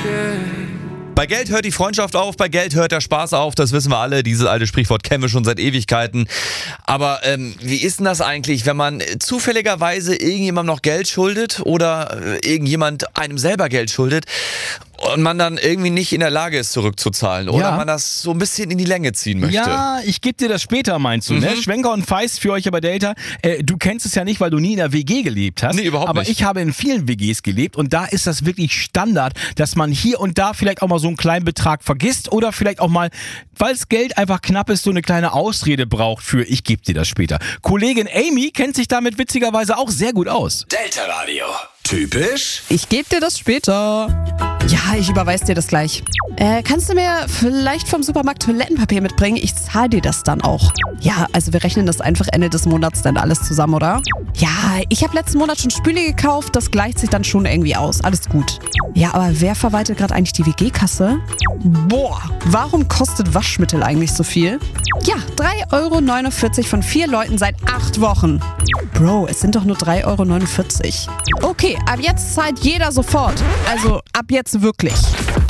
Bei Geld hört die Freundschaft auf, bei Geld hört der Spaß auf, das wissen wir alle, dieses alte Sprichwort kennen wir schon seit Ewigkeiten. Aber wie ist denn das eigentlich, wenn man zufälligerweise irgendjemandem noch Geld schuldet oder irgendjemand einem selber Geld schuldet und man dann irgendwie nicht in der Lage ist zurückzuzahlen oder man das so ein bisschen in die Länge ziehen möchte? Ja, ich gebe dir das später, meinst du, ne? Schwenker und Feist für euch bei Delta. Du kennst es ja nicht, weil du nie in der WG gelebt hast. Nee, überhaupt aber nicht. Ich habe in vielen WGs gelebt und da ist das wirklich Standard, dass man hier und da vielleicht auch mal so einen kleinen Betrag vergisst oder vielleicht auch mal, weil das Geld einfach knapp ist, so eine kleine Ausrede braucht für ich gebe dir das später. Kollegin Amy kennt sich damit witzigerweise auch sehr gut aus. Delta Radio. Typisch? Ich gebe dir das später. Ja, ich überweise dir das gleich. Kannst du mir vielleicht vom Supermarkt Toilettenpapier mitbringen? Ich zahle dir das dann auch. Ja, also wir rechnen das einfach Ende des Monats dann alles zusammen, oder? Ja, ich habe letzten Monat schon Spüle gekauft, das gleicht sich dann schon irgendwie aus. Alles gut. Ja, aber wer verwaltet gerade eigentlich die WG-Kasse? Boah, warum kostet Waschmittel eigentlich so viel? Ja, 3,49 € von 4 Leuten seit 8 Wochen. Bro, es sind doch nur 3,49 €. Okay, ab jetzt zahlt jeder sofort. Also ab jetzt wirklich.